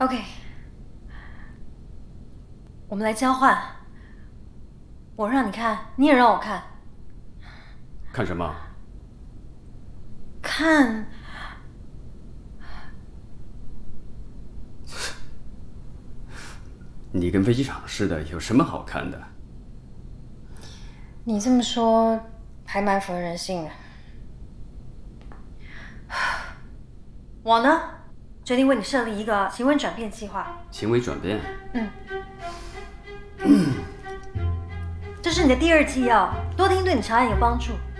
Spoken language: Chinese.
OK， 我们来交换，我让你看，你也让我看。 看什么？ 看。 你跟飞机场似的，有什么好看的？ 你这么说还蛮符合人性的。我呢，决定为你设立一个行为转变计划。 行为转变？ 这是你的第2剂药，多听对你查案有帮助。